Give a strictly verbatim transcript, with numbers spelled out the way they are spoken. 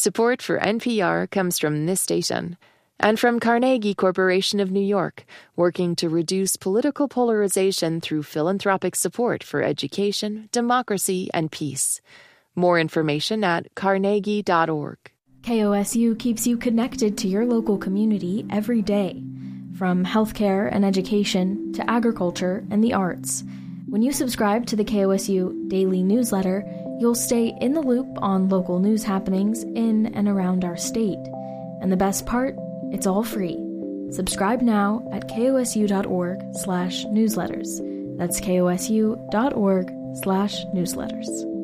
Support for N P R comes from this station and from Carnegie Corporation of New York, working to reduce political polarization through philanthropic support for education, democracy, and peace. More information at carnegie dot org. K O S U keeps you connected to your local community every day, from healthcare and education to agriculture and the arts. When you subscribe to the K O S U daily newsletter, you'll stay in the loop on local news happenings in and around our state. And the best part? It's all free. Subscribe now at kosu dot org slash newsletters. That's kosu dot org slash newsletters.